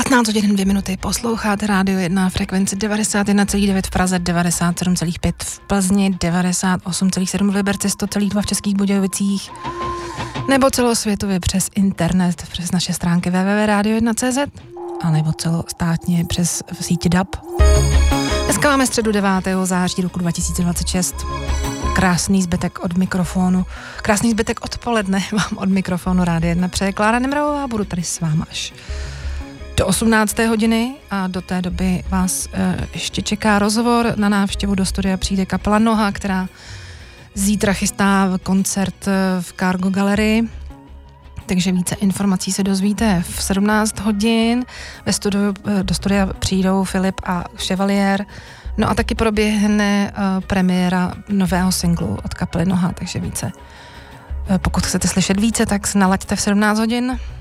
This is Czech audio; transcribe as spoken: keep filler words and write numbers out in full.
šestnáct hodin dvě minuty, posloucháte Rádio jedna, frekvenci devadesát jedna celá devět v Praze, devadesát sedm celá pět v Plzni, devadesát osm celá sedm v Liberci, sto celá dva v Českých Budějovicích, nebo celosvětově přes internet, přes naše stránky w w w tečka radio jedna tečka c z, anebo celostátně přes síť D A B. Dneska máme středu devátého září roku dva tisíce dvacet šest. Krásný zbytek od mikrofonu, krásný zbytek odpoledne vám od mikrofonu Rádia jedna přeje Klára Nemravová, budu tady s váma až do osmnácté hodiny a do té doby vás e, ještě čeká rozhovor. Na návštěvu do studia přijde kapela Noha, která zítra chystá koncert v Cargo Galerii, takže více informací se dozvíte v sedmnáct hodin. Ve studiu, do studia přijdou Filip a Chevalier. No a taky proběhne uh, premiéra nového singlu od kapely Noha, takže více. Uh, pokud chcete slyšet více, tak se nalaďte v sedmnáct hodin.